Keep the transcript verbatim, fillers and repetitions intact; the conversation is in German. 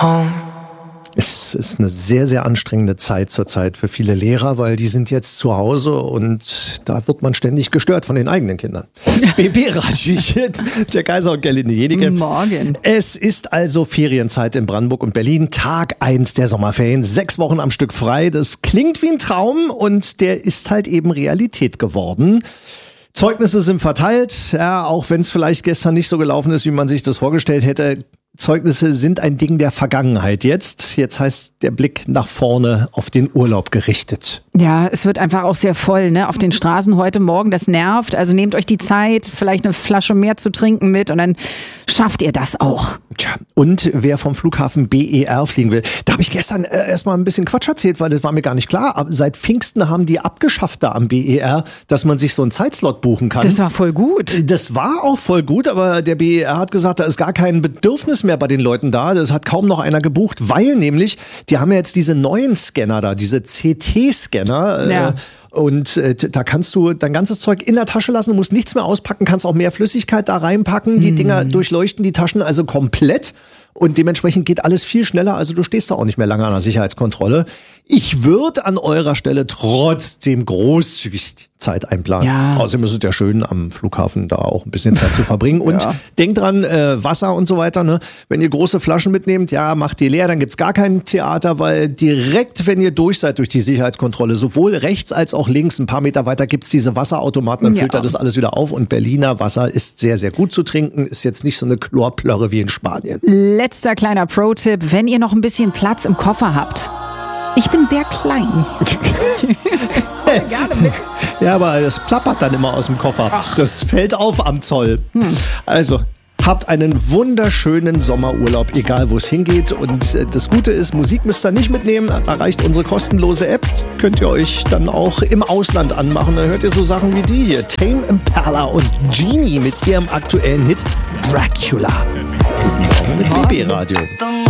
Es ist eine sehr, sehr anstrengende Zeit zurzeit für viele Lehrer, weil die sind jetzt zu Hause und da wird man ständig gestört von den eigenen Kindern. B B-Radio, der Kaiser und Gerlinde Jenike. Morgen. Es ist also Ferienzeit in Brandenburg und Berlin, Tag eins der Sommerferien, sechs Wochen am Stück frei. Das klingt wie ein Traum und der ist halt eben Realität geworden. Zeugnisse sind verteilt, ja, auch wenn es vielleicht gestern nicht so gelaufen ist, wie man sich das vorgestellt hätte. Zeugnisse sind ein Ding der Vergangenheit jetzt. Jetzt heißt der Blick nach vorne auf den Urlaub gerichtet. Ja, es wird einfach auch sehr voll, ne? Auf den Straßen heute Morgen, das nervt. Also nehmt euch die Zeit, vielleicht eine Flasche mehr zu trinken mit und dann schafft ihr das auch. Tja, und wer vom Flughafen B E R fliegen will, da habe ich gestern äh, erstmal ein bisschen Quatsch erzählt, weil das war mir gar nicht klar. Aber seit Pfingsten haben die abgeschafft da am B E R, dass man sich so einen Zeitslot buchen kann. Das war voll gut. Das war auch voll gut, aber der B E R hat gesagt, da ist gar kein Bedürfnis mehr bei den Leuten da. Das hat kaum noch einer gebucht, weil nämlich, die haben ja jetzt diese neuen Scanner da, diese C T-Scanner. Ja. Äh, Und äh, da kannst du dein ganzes Zeug in der Tasche lassen, du musst nichts mehr auspacken, kannst auch mehr Flüssigkeit da reinpacken. Die Dinger durchleuchten die Taschen also komplett und dementsprechend geht alles viel schneller. Also du stehst da auch nicht mehr lange an der Sicherheitskontrolle. Ich würde an eurer Stelle trotzdem großzügig Zeit einplanen. Ja. Außerdem ist es ja schön, am Flughafen da auch ein bisschen Zeit zu verbringen. Und Ja. denkt dran, äh, Wasser und so weiter. Ne? Wenn ihr große Flaschen mitnehmt, ja, macht die leer, dann gibt's gar kein Theater, weil direkt, wenn ihr durch seid durch die Sicherheitskontrolle, sowohl rechts als auch links, ein paar Meter weiter gibt's diese Wasserautomaten, dann Ja. füllt er das alles wieder auf. Und Berliner Wasser ist sehr, sehr gut zu trinken, ist jetzt nicht so eine Chlorplörre wie in Spanien. Letzter kleiner Pro-Tipp, wenn ihr noch ein bisschen Platz im Koffer habt. Ich bin sehr klein. Gerne mit. Ja, aber das plappert dann immer aus dem Koffer. Ach. Das fällt auf am Zoll. Hm. Also, habt einen wunderschönen Sommerurlaub, egal wo es hingeht. Und äh, das Gute ist, Musik müsst ihr nicht mitnehmen. Erreicht unsere kostenlose App. Könnt ihr euch dann auch im Ausland anmachen. Da hört ihr so Sachen wie die hier. Tame Impala und Genie mit ihrem aktuellen Hit Dracula. Guten Morgen mit B B-Radio.